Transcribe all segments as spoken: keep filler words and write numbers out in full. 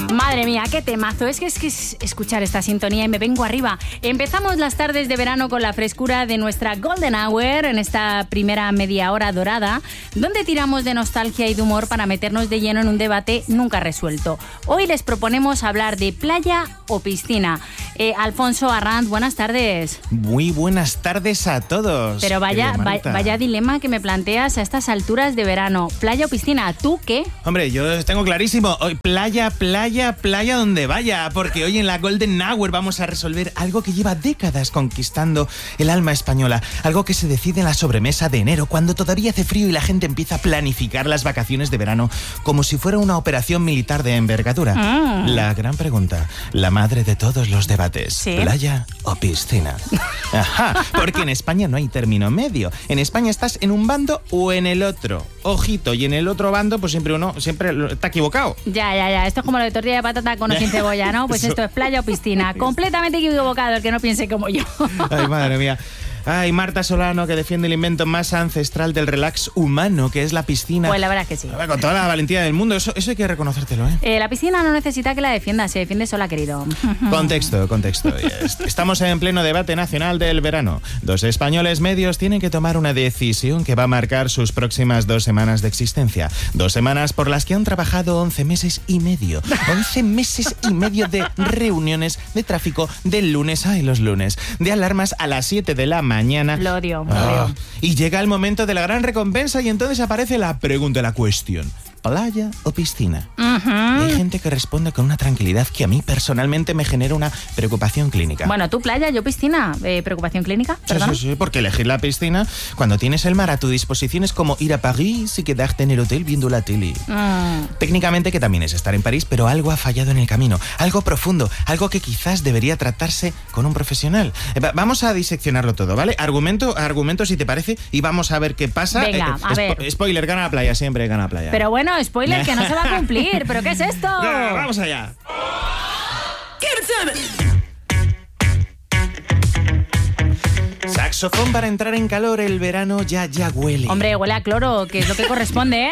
Madre mía, qué temazo. Es que es que es escuchar esta sintonía y me vengo arriba. Empezamos las tardes de verano con la frescura de nuestra Golden Hour en esta primera media hora dorada, donde tiramos de nostalgia y de humor para meternos de lleno en un debate nunca resuelto. Hoy les proponemos hablar de playa o piscina. Eh, Alfonso Arranz, buenas tardes. Muy buenas tardes a todos. Pero vaya, vaya, vaya dilema que me planteas a estas alturas de verano. ¿Playa o piscina? ¿Tú qué? Hombre, yo tengo clarísimo. Hoy playa, playa, playa donde vaya. Porque hoy en la Golden Hour vamos a resolver algo que lleva décadas conquistando el alma española. Algo que se decide en la sobremesa de enero, cuando todavía hace frío y la gente empieza a planificar las vacaciones de verano como si fuera una operación militar de envergadura. Mm. La gran pregunta, la madre de todos los debates. ¿Sí? ¿Playa o piscina? Ajá, porque en España no hay término medio. En España estás en un bando o en el otro. Ojito, y en el otro bando, pues siempre uno siempre está equivocado. Ya, ya, ya. Esto es como lo de tortilla de patata con o sin cebolla, ¿no? Pues esto es playa o piscina. Completamente equivocado el que no piense como yo. Ay, madre mía. Ay, Marta Solano, que defiende el invento más ancestral del relax humano, que es la piscina. Pues la verdad es que sí. A ver, con toda la valentía del mundo, eso, eso hay que reconocértelo, ¿eh? ¿eh? La piscina no necesita que la defienda, se defiende sola, querido. Contexto, contexto. Estamos en pleno debate nacional del verano. Dos españoles medios tienen que tomar una decisión que va a marcar sus próximas dos semanas de existencia. Dos semanas por las que han trabajado once meses y medio. once meses y medio de reuniones, de tráfico, del lunes, ay, los lunes, de alarmas a las siete de la mañana. Mañana. Lo odio, lo oh, odio. Y llega el momento de la gran recompensa y entonces aparece la pregunta, la cuestión. ¿Playa o piscina? Uh-huh. Hay gente que responde con una tranquilidad que a mí personalmente me genera una preocupación clínica. Bueno, tú playa, yo piscina. Eh, ¿Preocupación clínica? ¿Perdón? Sí, sí, sí, porque elegir la piscina cuando tienes el mar a tu disposición es como ir a París y quedarte en el hotel viendo la tele. Mm. Técnicamente que también es estar en París, pero algo ha fallado en el camino. Algo profundo, algo que quizás debería tratarse con un profesional. Eh, va, vamos a diseccionarlo todo, ¿vale? Argumento, argumento si te parece, y vamos a ver qué pasa. Venga, eh, a ver. Spo- spoiler, gana la playa, siempre gana la playa. Pero bueno, spoiler, que no se va a cumplir. ¿Pero qué es esto? Ya, vamos allá. Saxofón para entrar en calor, el verano ya ya huele. Hombre, huele a cloro, que es lo que corresponde, ¿eh?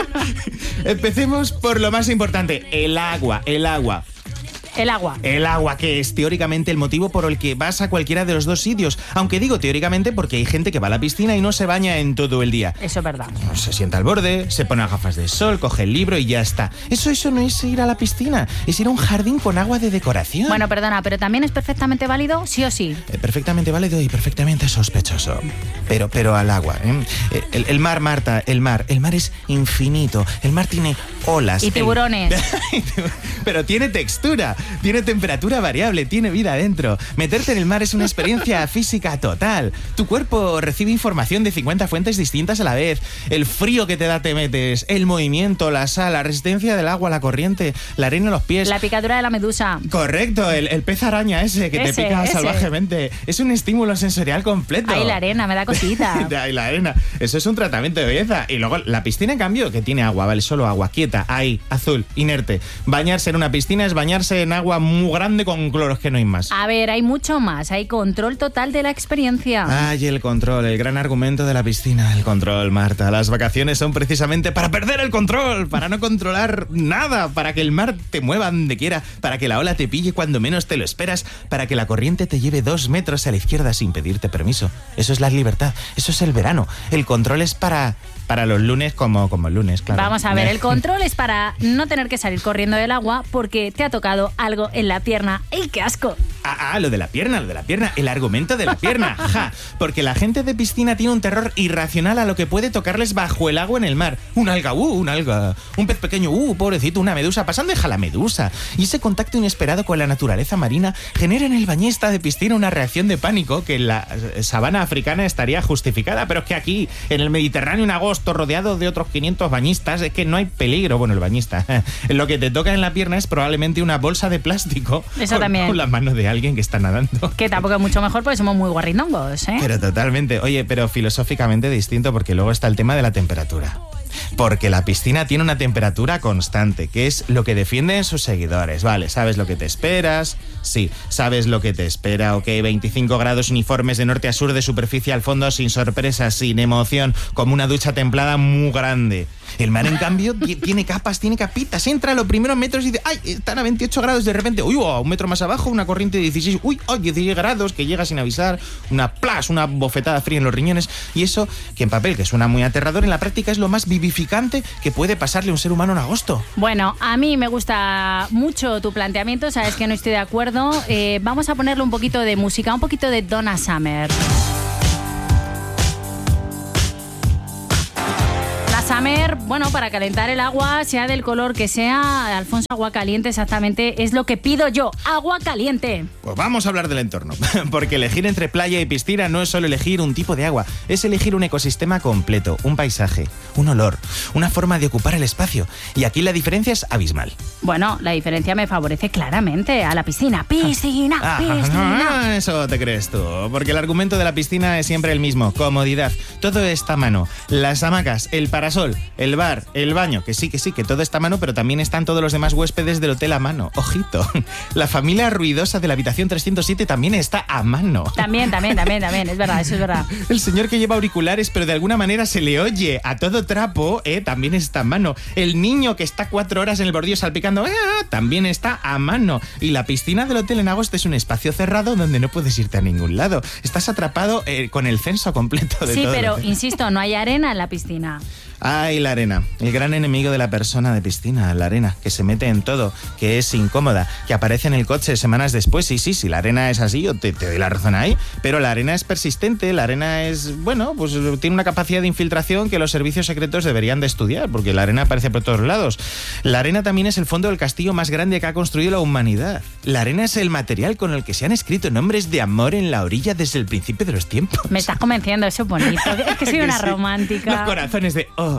Empecemos por lo más importante, el agua, el agua. El agua. El agua, que es teóricamente el motivo por el que vas a cualquiera de los dos sitios. Aunque digo teóricamente porque hay gente que va a la piscina y no se baña en todo el día. Eso es verdad. Se sienta al borde, se pone gafas de sol, coge el libro y ya está. Eso, eso no es ir a la piscina, es ir a un jardín con agua de decoración. Bueno, perdona, pero también es perfectamente válido, sí o sí. Eh, perfectamente válido y perfectamente sospechoso. Pero, pero al agua, ¿eh? El, el mar, Marta, el mar. El mar es infinito. El mar tiene olas. Y tiburones. El... pero tiene textura. Tiene temperatura variable, tiene vida adentro. Meterte en el mar es una experiencia física total. Tu cuerpo recibe información de cincuenta fuentes distintas a la vez. El frío que te da te metes, el movimiento, la sal, la resistencia del agua, la corriente, la arena en los pies. La picadura de la medusa. Correcto, el, el pez araña ese que ese, te pica ese. salvajemente. Es un estímulo sensorial completo. Ay, la arena, me da cosita. Ay, la arena. Eso es un tratamiento de belleza. Y luego la piscina, en cambio, que tiene agua, vale, solo agua, quieta, ahí, azul, inerte. Bañarse en una piscina es bañarse en agua muy grande con cloro, es que no hay más. A ver, hay mucho más, hay control total de la experiencia. Ay, el control, el gran argumento de la piscina, el control, Marta. Las vacaciones son precisamente para perder el control, para no controlar nada, para que el mar te mueva donde quiera, para que la ola te pille cuando menos te lo esperas, para que la corriente te lleve dos metros a la izquierda sin pedirte permiso. Eso es la libertad, eso es el verano. El control es para... Para los lunes como, como el lunes, claro. Vamos a ver, el control es para no tener que salir corriendo del agua porque te ha tocado algo en la pierna. ¡Ey, qué asco! Ah, ah, lo de la pierna, lo de la pierna, el argumento de la pierna, ja, porque la gente de piscina tiene un terror irracional a lo que puede tocarles bajo el agua en el mar. Un alga, uh, un alga, un pez pequeño, uh, pobrecito, una medusa, pasando deja la medusa. Y ese contacto inesperado con la naturaleza marina genera en el bañista de piscina una reacción de pánico que en la sabana africana estaría justificada, pero es que aquí, en el Mediterráneo, en agosto, rodeado de otros quinientos bañistas, es que no hay peligro. Bueno, el bañista, lo que te toca en la pierna es probablemente una bolsa de plástico. Eso con, también. Con las manos de alguien que está nadando. Que tampoco es mucho mejor porque somos muy guarrindongos, ¿eh? Pero totalmente. Oye, pero filosóficamente distinto porque luego está el tema de la temperatura. Porque la piscina tiene una temperatura constante, que es lo que defienden sus seguidores. Vale, ¿sabes lo que te esperas? Sí, ¿sabes lo que te espera? Ok, veinticinco grados uniformes de norte a sur, de superficie al fondo, sin sorpresas, sin emoción, como una ducha templada muy grande. El mar, en cambio, tiene capas, tiene capitas. Entra a los primeros metros y dice, ¡ay! Están a veintiocho grados, de repente, ¡uy! Oh, un metro más abajo, una corriente de dieciséis, ¡uy! ¡Oh! dieciséis grados, que llega sin avisar, una plas, una bofetada fría en los riñones. Y eso, que en papel, que suena muy aterrador, en la práctica es lo más vivificante que puede pasarle a un ser humano en agosto. Bueno, a mí me gusta mucho tu planteamiento, sabes que no estoy de acuerdo. Eh, vamos a ponerle un poquito de música, un poquito de Donna Summer. Summer, bueno, para calentar el agua, sea del color que sea, Alfonso, agua caliente exactamente es lo que pido yo, agua caliente. Pues vamos a hablar del entorno, porque elegir entre playa y piscina no es solo elegir un tipo de agua, es elegir un ecosistema completo, un paisaje, un olor, una forma de ocupar el espacio. Y aquí la diferencia es abismal. Bueno, la diferencia me favorece claramente a la piscina. Piscina, ah, piscina. Ah, eso te crees tú, porque el argumento de la piscina es siempre el mismo, comodidad. Todo está a mano, las hamacas, el parasol, el bar, el baño, que sí, que sí, que todo está a mano, pero también están todos los demás huéspedes del hotel a mano. Ojito, la familia ruidosa de la habitación trescientos siete también está a mano. También, también, también, también, es verdad, eso es verdad. El señor que lleva auriculares, pero de alguna manera se le oye a todo trapo, eh, también está a mano. El niño que está cuatro horas en el bordillo salpicando, eh, también está a mano. Y la piscina del hotel en agosto es un espacio cerrado donde no puedes irte a ningún lado. Estás atrapado eh, con el censo completo de sí, todo. Sí, pero insisto, no hay arena en la piscina. Ay, la arena, el gran enemigo de la persona de piscina, la arena, que se mete en todo, que es incómoda, que aparece en el coche semanas después. Sí, sí, sí, la arena es así, yo te, te doy la razón ahí, pero la arena es persistente, la arena es, bueno, pues tiene una capacidad de infiltración que los servicios secretos deberían de estudiar, porque la arena aparece por todos lados. La arena también es el fondo del castillo más grande que ha construido la humanidad. La arena es el material con el que se han escrito nombres de amor en la orilla desde el principio de los tiempos. Me estás convenciendo, eso es bonito, es que soy una sí. romántica. Los corazones de, oh.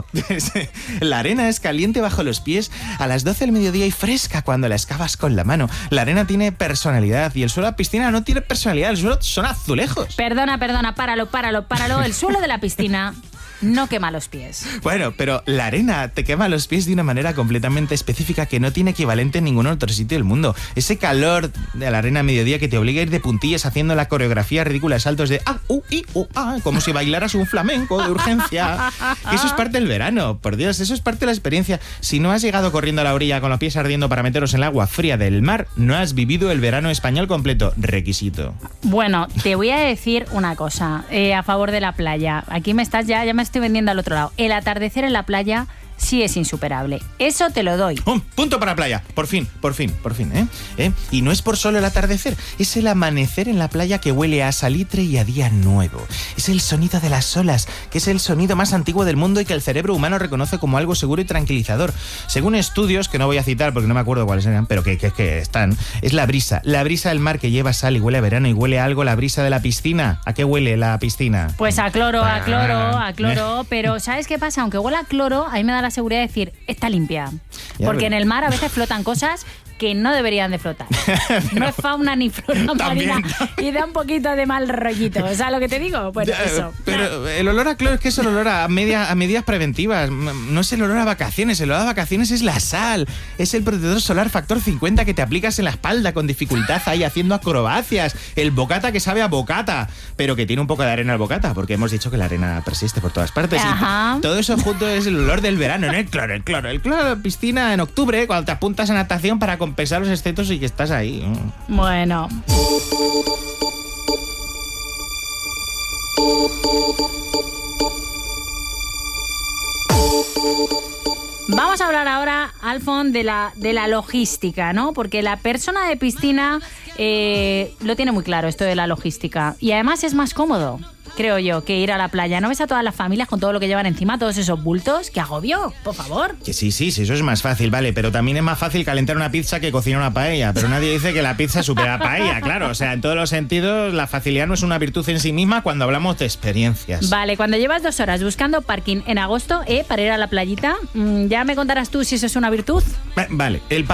La arena es caliente bajo los pies a las doce del mediodía y fresca cuando la excavas con la mano. La arena tiene personalidad y el suelo de la piscina no tiene personalidad, el suelo son azulejos. Perdona, perdona, páralo, páralo, páralo. El suelo de la piscina no quema los pies. Bueno, pero la arena te quema los pies de una manera completamente específica que no tiene equivalente en ningún otro sitio del mundo. Ese calor de la arena a mediodía que te obliga a ir de puntillas haciendo la coreografía ridícula de saltos de ah, uh, i, uh, ah, como si bailaras un flamenco de urgencia. Que eso es parte del verano, por Dios, eso es parte de la experiencia. Si no has llegado corriendo a la orilla con los pies ardiendo para meteros en el agua fría del mar, no has vivido el verano español completo. Requisito. Bueno, te voy a decir una cosa eh, a favor de la playa. Aquí me estás ya, ya me estoy vendiendo al otro lado. El atardecer en la playa sí es insuperable. Eso te lo doy. Un punto para playa. Por fin, por fin, por fin, ¿eh? ¿eh? Y no es por solo el atardecer, es el amanecer en la playa que huele a salitre y a día nuevo. Es el sonido de las olas, que es el sonido más antiguo del mundo y que el cerebro humano reconoce como algo seguro y tranquilizador. Según estudios, que no voy a citar porque no me acuerdo cuáles eran, pero que, que, que están, es la brisa. La brisa del mar que lleva sal y huele a verano y huele a algo la brisa de la piscina. ¿A qué huele la piscina? Pues a cloro, a cloro, a cloro. Pero ¿sabes qué pasa? Aunque huela a cloro, a mí me da la seguridad de decir, está limpia. Ya, porque pero... en el mar a veces flotan cosas que no deberían de flotar. Pero... No es fauna ni flora marina y da un poquito de mal rollito. O sea, lo que te digo, pues ya, eso. Pero el olor a cloro es que es el olor a, media, a medidas preventivas. No es el olor a vacaciones. El olor a vacaciones es la sal. Es el protector solar factor cincuenta que te aplicas en la espalda con dificultad ahí haciendo acrobacias. El bocata que sabe a bocata, pero que tiene un poco de arena al bocata, porque hemos dicho que la arena persiste por todas partes. Ajá. Y todo eso junto es el olor del verano, ¿no? El cloro, el cloro. El cloro de piscina en octubre, cuando te apuntas a natación para compensar los excesos y que estás ahí. Bueno. Vamos a hablar ahora, Alfon, de la, de la logística, ¿no? Porque la persona de piscina eh, lo tiene muy claro, esto de la logística. Y además es más cómodo, creo yo, que ir a la playa. ¿No ves a todas las familias con todo lo que llevan encima, todos esos bultos? ¡Qué agobio! Por favor. Que sí, sí, sí, eso es más fácil, vale, pero también es más fácil calentar una pizza que cocinar una paella. Pero nadie dice que la pizza supera a paella, claro. O sea, en todos los sentidos, la facilidad no es una virtud en sí misma cuando hablamos de experiencias. Vale, cuando llevas dos horas buscando parking en agosto, ¿eh? Para ir a la playita, ¿ya me contarás tú si eso es una virtud? Vale, el parking.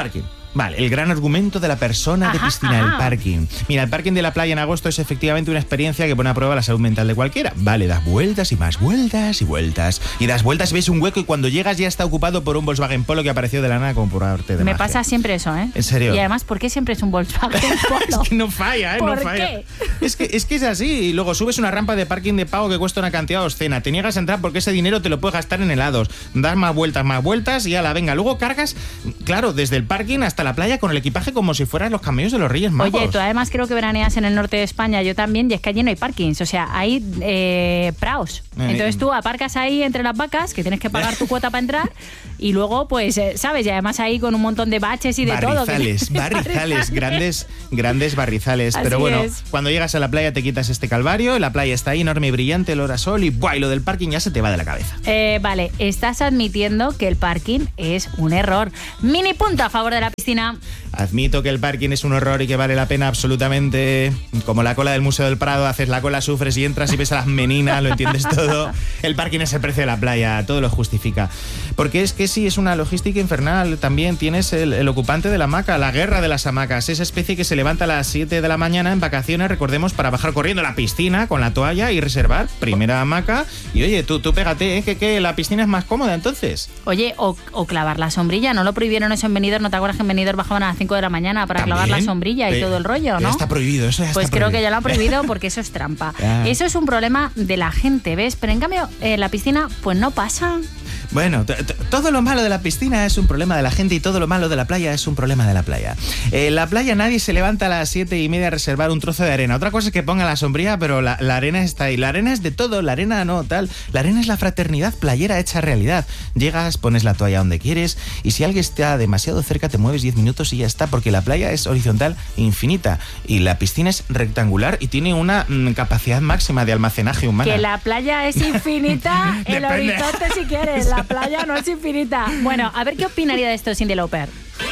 Vale, el gran argumento de la persona Ajá, de piscina, ajá. el parking. Mira, el parking de la playa en agosto es efectivamente una experiencia que pone a prueba la salud mental de cualquiera. Vale, das vueltas y más vueltas y vueltas. Y das vueltas y ves un hueco y cuando llegas ya está ocupado por un Volkswagen Polo que apareció de la nada como por arte de Me magia. pasa siempre eso, ¿eh? ¿En serio? Y además, ¿por qué siempre es un Volkswagen Polo? Es que no falla, ¿eh? ¿Por no falla. qué? Es que, es que es así. Y luego subes una rampa de parking de pago que cuesta una cantidad obscena. Te niegas a entrar porque ese dinero te lo puedes gastar en helados. Das más vueltas, más vueltas y ya la venga. Luego cargas, claro, desde el parking hasta la playa con el equipaje como si fueran los camellos de los Reyes Magos. Oye, tú además creo que veraneas en el norte de España, yo también, y es que allí no hay parkings, o sea, hay eh, praos. Eh, Entonces tú aparcas ahí entre las vacas, que tienes que pagar tu cuota para entrar, y luego, pues, eh, ¿sabes? Y además ahí con un montón de baches y de todo. que- Barrizales, barrizales, grandes, grandes barrizales. Así Pero bueno, es. cuando llegas a la playa te quitas este calvario, la playa está ahí enorme y brillante, el sol y ¡buah! Y lo del parking ya se te va de la cabeza. Eh, vale, estás admitiendo que el parking es un error. Mini punto a favor de la piscina. Admito que el parking es un horror y que vale la pena absolutamente. Como la cola del Museo del Prado, haces la cola, sufres y entras y ves a las meninas, lo entiendes todo. El parking es el precio de la playa, todo lo justifica. Porque es que sí, es una logística infernal. También tienes el, el ocupante de la hamaca, la guerra de las hamacas, esa especie que se levanta a las siete de la mañana en vacaciones, recordemos, para bajar corriendo a la piscina con la toalla y reservar primera hamaca. Y oye, tú, tú pégate, ¿eh? que, que la piscina es más cómoda entonces. Oye, o, o clavar la sombrilla, ¿no lo prohibieron eso en Benidorm? ¿No te acuerdas que en Benidorm bajaban a las cinco de la mañana para ¿También? clavar la sombrilla y Eh, todo el rollo, ya no? está prohibido, eso ya Pues está creo prohibido. que ya lo han prohibido porque eso es trampa. Ya. Eso es un problema de la gente, ¿ves? Pero en cambio, eh, la piscina, pues no pasa. Bueno, t- t- todo lo malo de la piscina es un problema de la gente y todo lo malo de la playa es un problema de la playa. En la playa nadie se levanta a las siete y media a reservar un trozo de arena. Otra cosa es que ponga la sombrilla, pero la, la arena está ahí. La arena es de todo, la arena no, tal. La arena es la fraternidad playera hecha realidad. Llegas, pones la toalla donde quieres y si alguien está demasiado cerca te mueves diez minutos y ya está, porque la playa es horizontal e infinita y la piscina es rectangular y tiene una mm, capacidad máxima de almacenaje humana. Que la playa es infinita, el Depende. horizonte si quieres, la playa no es infinita. Bueno, a ver qué opinaría de esto Cyndi Lauper.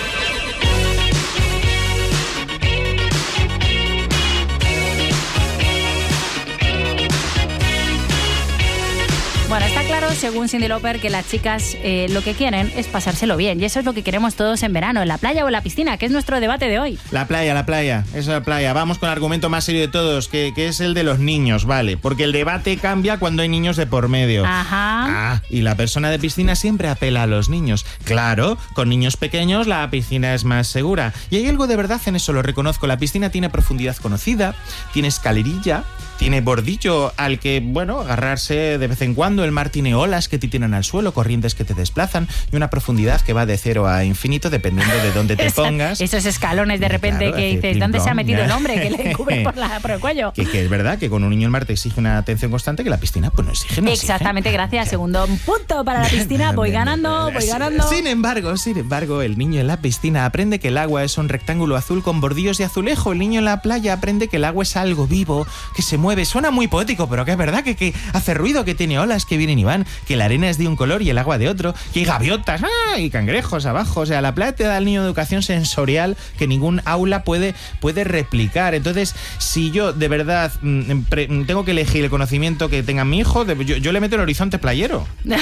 Bueno, está claro, según Cyndi Lauper, que las chicas eh, lo que quieren es pasárselo bien. Y eso es lo que queremos todos en verano, en la playa o en la piscina, que es nuestro debate de hoy. La playa, la playa, esa es la playa. Vamos con el argumento más serio de todos, que, que es el de los niños, ¿vale? Porque el debate cambia cuando hay niños de por medio. Ajá. Ah, y la persona de piscina siempre apela a los niños. Claro, con niños pequeños la piscina es más segura. Y hay algo de verdad en eso, lo reconozco. La piscina tiene profundidad conocida, tiene escalerilla, tiene bordillo al que, bueno, agarrarse de vez en cuando. El mar tiene olas que te tiran al suelo, corrientes que te desplazan y una profundidad que va de cero a infinito dependiendo de dónde te Esa- pongas. Esos escalones de repente Claro, que hace dices, ping ¿dónde se ha plong, metido ya. el hombre que le cubre por, la, por el cuello? Que, que es verdad que con un niño el mar te exige una atención constante que la piscina pues no exige. No exige. Exactamente, gracias. Segundo punto para la piscina. Voy ganando, voy ganando. Sin embargo, sin embargo, el niño en la piscina aprende que el agua es un rectángulo azul con bordillos de azulejo. El niño en la playa aprende que el agua es algo vivo, que se mueve. Suena muy poético, pero que es verdad que, que hace ruido, que tiene olas que vienen y van, que la arena es de un color y el agua de otro, que hay gaviotas ¡ah! Y cangrejos abajo. O sea, la playa te da al niño educación sensorial que ningún aula puede, puede replicar. Entonces, si yo de verdad mm, pre- tengo que elegir el conocimiento que tenga mi hijo, de- yo, yo le meto el horizonte playero.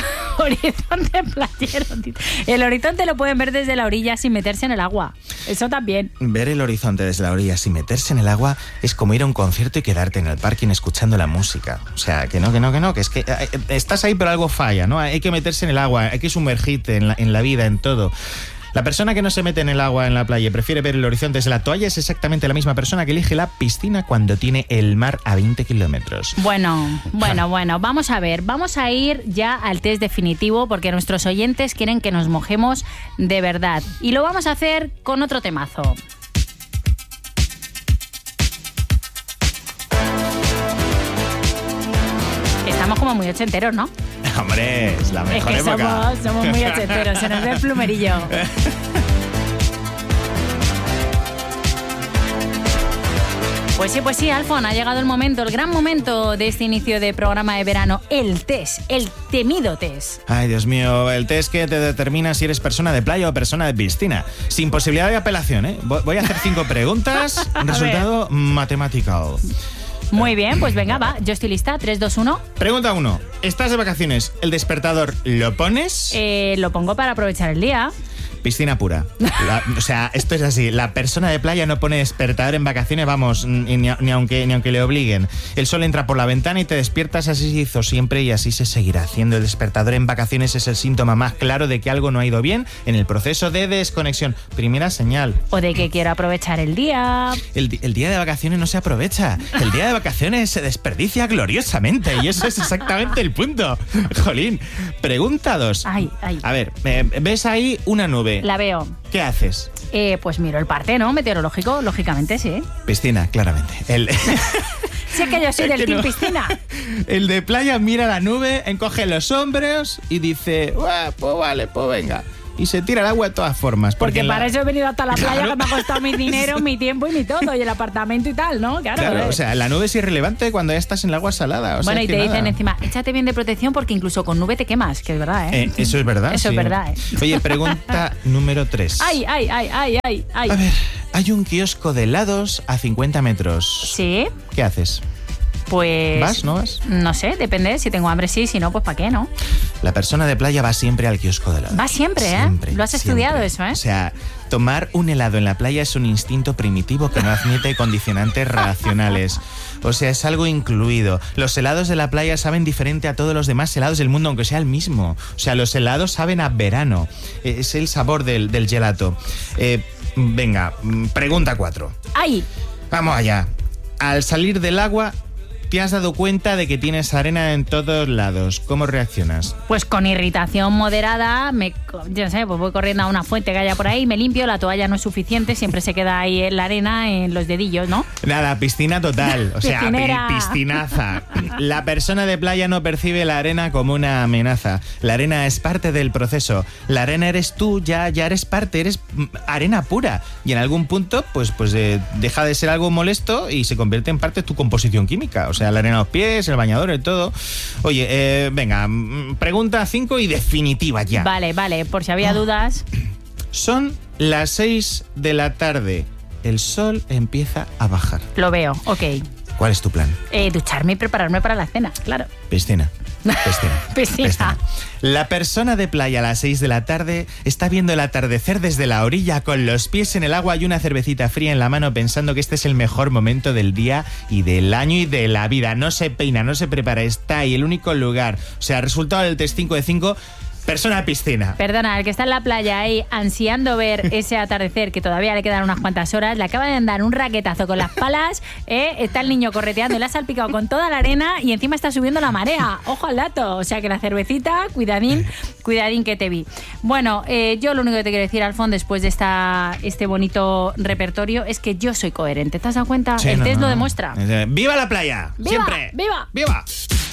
Horizonte playero. tío. El horizonte lo pueden ver desde la orilla sin meterse en el agua. Eso también. Ver el horizonte desde la orilla sin meterse en el agua es como ir a un concierto y quedarte en el parking escuchando la música. O sea, que no, que no, que no, que es que eh, estás ahí pero algo falla, ¿no? Hay que meterse en el agua, hay que sumergirte en la, en la vida, en todo. La persona que no se mete en el agua en la playa y prefiere ver el horizonte desde la toalla es exactamente la misma persona que elige la piscina cuando tiene el mar a veinte kilómetros. Bueno, bueno, bueno, vamos a ver, vamos a ir ya al test definitivo porque nuestros oyentes quieren que nos mojemos de verdad. Y lo vamos a hacer con otro temazo. Estamos como muy ochenteros, ¿no? Hombre, es la Es mejor que época. somos, somos muy ochenteros, se nos ve el plumerillo. Pues sí, pues sí, Alfon, ha llegado el momento, el gran momento de este inicio de programa de verano, el test, el temido test. Ay, Dios mío, el test que te determina si eres persona de playa o persona de piscina. Sin posibilidad de apelación, ¿eh? Voy a hacer cinco preguntas, un resultado matemático. Muy bien, pues venga, va, yo estoy lista, tres, dos, uno. Pregunta uno. ¿Estás de vacaciones? ¿El despertador lo pones? Eh, lo pongo para aprovechar el día. Piscina pura. La, o sea, esto es así. La persona de playa no pone despertador en vacaciones, vamos, ni, ni, ni, aunque, ni aunque le obliguen. El sol entra por la ventana y te despiertas, así se hizo siempre y así se seguirá haciendo. El despertador en vacaciones es el síntoma más claro de que algo no ha ido bien en el proceso de desconexión. Primera señal. O de que quiero aprovechar el día. El, el día de vacaciones no se aprovecha. El día de vacaciones se desperdicia gloriosamente y eso es exactamente el punto. Jolín. Pregunta dos. Ay, ay. A ver, eh, ¿ves ahí una nube? La veo. ¿Qué haces? Eh, pues miro el parte, ¿no? Meteorológico, lógicamente, sí. Piscina, claramente. El... Sí, es que yo soy del team no. piscina. El de playa mira la nube, encoge los hombros y dice, pues vale, pues venga. Y se tira al agua de todas formas. Porque, porque para la... eso he venido hasta la playa, claro, que me ha costado mi dinero, mi tiempo y mi todo, y el apartamento y tal, ¿no? Claro, claro ¿eh? O sea, la nube es irrelevante cuando ya estás en el agua salada. O bueno, sea, y te dicen nada. Encima, échate bien de protección porque incluso con nube te quemas, que es verdad, ¿eh? eh eso es verdad. Eso sí. es verdad, ¿eh? Oye, pregunta número tres. Ay, ay, ay, ay, ay, ay. A ver, hay un kiosco de helados a cincuenta metros. Sí. ¿Qué haces? Pues... ¿Vas, no vas? No sé, depende. Si tengo hambre, sí. Si no, pues ¿para qué, no? La persona de playa va siempre al kiosco de helado. Va siempre, siempre ¿eh? Lo has siempre. estudiado eso, ¿eh? O sea, tomar un helado en la playa es un instinto primitivo que no admite condicionantes racionales. O sea, es algo incluido. Los helados de la playa saben diferente a todos los demás helados del mundo, aunque sea el mismo. O sea, los helados saben a verano. Es el sabor del, del gelato. Eh, venga, pregunta cuatro. ¡Ay! Vamos allá. Al salir del agua... ¿te has dado cuenta de que tienes arena en todos lados? ¿Cómo reaccionas? Pues con irritación moderada, me, yo no sé, pues voy corriendo a una fuente que haya por ahí, me limpio, la toalla no es suficiente, siempre se queda ahí la arena en los dedillos, ¿no? Nada, piscina total, o sea, pi- piscinaza. La persona de playa no percibe la arena como una amenaza. La arena es parte del proceso. La arena eres tú, ya, ya eres parte, eres arena pura. Y en algún punto, pues, pues eh, deja de ser algo molesto y se convierte en parte de tu composición química. O sea, la arena a los pies, el bañador, el todo. Oye, eh, venga, pregunta cinco y definitiva ya. Vale, vale, por si había oh. dudas. Son las seis de la tarde. El sol empieza a bajar. Lo veo, ok. ¿Cuál es tu plan? Eh, ducharme y prepararme para la cena, claro. Piscina. Piscina. Piscina. Piscina. La persona de playa a las seis de la tarde está viendo el atardecer desde la orilla con los pies en el agua y una cervecita fría en la mano pensando que este es el mejor momento del día y del año y de la vida. No se peina, no se prepara, está ahí, el único lugar. O sea, resultado del test cinco de cinco... persona piscina. Perdona, el que está en la playa ahí ansiando ver ese atardecer, que todavía le quedan unas cuantas horas, le acaba de dar un raquetazo con las palas, ¿eh? Está el niño correteando y le ha salpicado con toda la arena y encima está subiendo la marea. Ojo al dato. O sea que la cervecita, cuidadín, cuidadín que te vi. Bueno, eh, yo lo único que te quiero decir, Alfon, después de esta, este bonito repertorio, es que yo soy coherente. ¿Te has dado cuenta? Sí, el no, test no. lo demuestra. ¡Viva la playa! ¡Viva! ¡Siempre! ¡Viva! ¡Viva!